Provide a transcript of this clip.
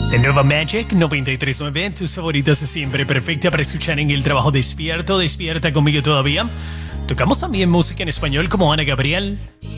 De Nueva Magic 93.9, tus favoritas de siempre, perfecta para escuchar en el trabajo despierto, despierta conmigo todavía. Tocamos también música en español como Ana Gabriel.